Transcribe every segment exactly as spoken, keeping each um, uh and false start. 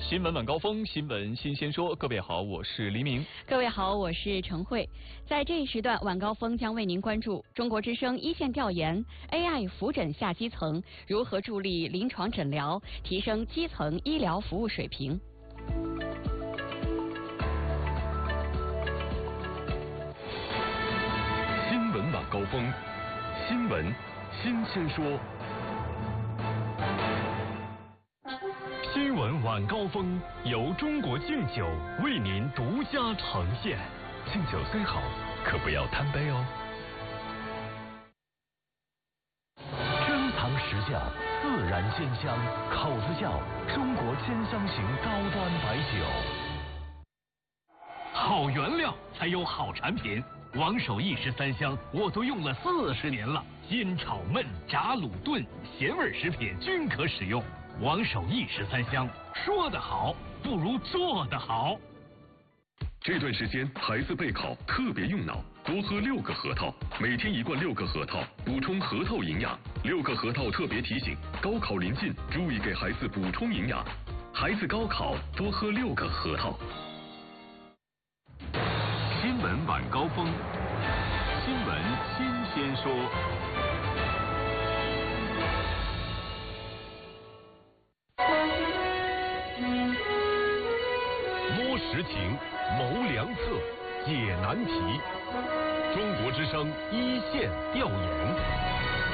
新闻晚高峰，新闻新鲜说。各位好，我是黎明。 各位好，我是陈慧。在这一时段，晚高峰将为您关注中国之声一线调研 ：A I 扶诊下基层，如何助力临床诊疗，提升基层医疗服务水平。 新闻晚高峰，新闻新鲜说。新闻晚高峰由中国敬酒为您独家呈现。敬酒虽好，可不要贪杯哦。珍藏实窖，自然鲜香，口子窖，中国千香型高端白酒。好原料才有好产品。王守义十三香我都用了四十年了，煎炒焖炸卤炖咸味食品均可使用。王守义十三香，说得好不如做得好。这段时间孩子备考特别用脑，多喝六个核桃，每天一罐六个核桃，补充核桃营养。六个核桃特别提醒：高考临近，注意给孩子补充营养。孩子高考多喝六个核桃。新闻晚高峰，新闻新鲜说。摸实情，谋良策，解难题。中国之声一线调研。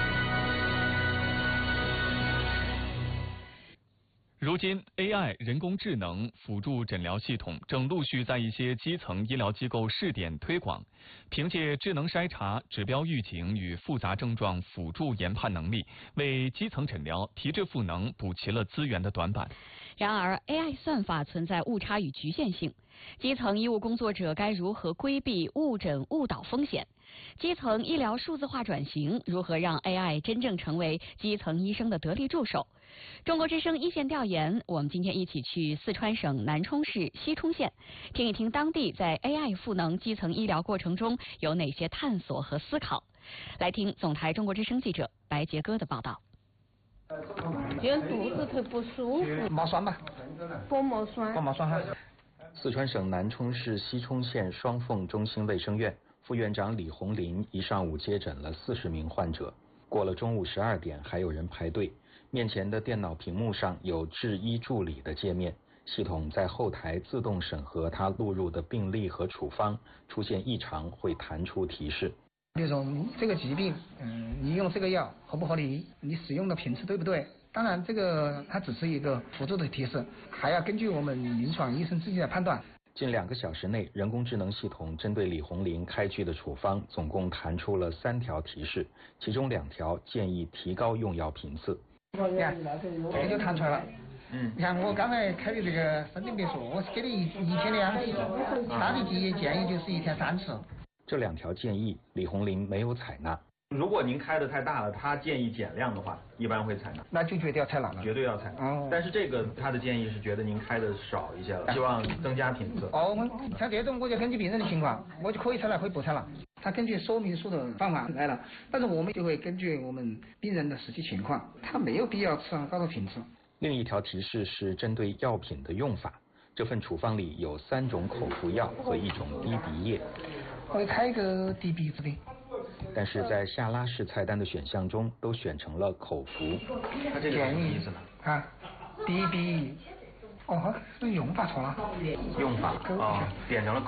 如今 ，A I 人工智能辅助诊疗系统正陆续在一些基层医疗机构试点推广。凭借智能筛查、指标预警与复杂症状辅助研判能力，为基层诊疗提质赋能补齐了资源的短板。 然而 ，A I 算法存在误差与局限性，基层医务工作者该如何规避误诊误导风险？基层医疗数字化转型如何让 A I 真正成为基层医生的得力助手？中国之声一线调研，我们今天一起去四川省南充市西充县，听一听当地在 A I 赋能基层医疗过程中有哪些探索和思考。来听总台中国之声记者白杰哥的报道。 今天肚子特不舒服， 毛酸吧， 薄膜酸， 薄膜酸哈。 四川省南充市西充县双凤中心卫生院副院长李红林一上午接诊了四十名患者，过了中午十二点还有人排队。面前的电脑屏幕上有治医助理的界面，系统在后台自动审核他录入的病历和处方，出现异常会弹出提示。 比如说这个疾病，嗯，你用这个药合不合理？你使用的频次对不对？当然，这个它只是一个辅助的提示，还要根据我们临床医生自己的判断。 近两个小时内，人工智能系统针对李红林开具的处方，总共弹出了三条提示，其中两条建议提高用药频次。 你看，这个就弹出来了。嗯，你看我刚才开的这个生病别墅，我是给你一一天两次，他的建议建议就是一天三次。 这两条建议，李红林没有采纳。 如果您开的太大了，他建议减量的话，一般会采纳。 那就绝对要采纳了， 绝对要采纳。 哦。 但是这个他的建议是觉得您开的少一些了，希望增加频次。 哦，我像这种我就根据病人的情况，我就可以采纳，可以不采纳。他根据说明书的方法来了，但是我们就会根据我们病人的实际情况，他没有必要吃高的频次。 另一条提示是针对药品的用法，这份处方里有三种口服药和一种滴鼻液。 我会开一个滴鼻子的。 但是在下拉式菜单的选项中都选成了口服。 他这个什么意思呢？ 啊，滴鼻，哦，是用法错了。 用法哦，点成了